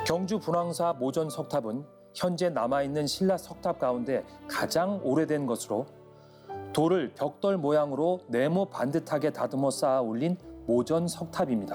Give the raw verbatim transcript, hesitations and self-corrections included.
경주 분황사 모전 석탑은 현재 남아있는 신라 석탑 가운데 가장 오래된 것으로 돌을 벽돌 모양으로 네모 반듯하게 다듬어 쌓아 올린 모전 석탑입니다.